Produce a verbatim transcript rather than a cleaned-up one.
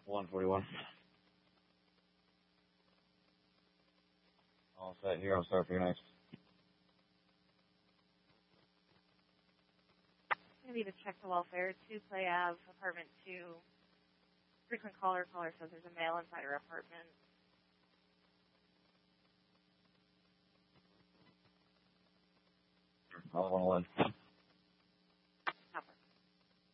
one forty-one. All set here. I'll start for you next. Going to be the check to welfare, two Clay Ave, apartment two. Frequent caller, caller says there's a male inside her apartment. I'll one eleven.